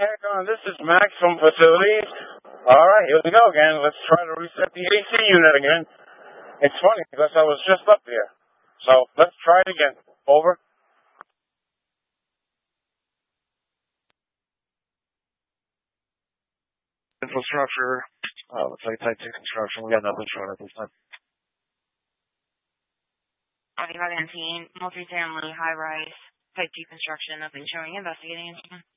TechCon, this is Max from Facilities. All right, here we go again. Let's try to reset the AC unit again. It's funny because I was just up here. So let's try it again. Over. Infrastructure. Looks like type 6 construction. We got nothing showing at this time. 2519, multifamily, high-rise, type 2 construction, nothing showing, investigating.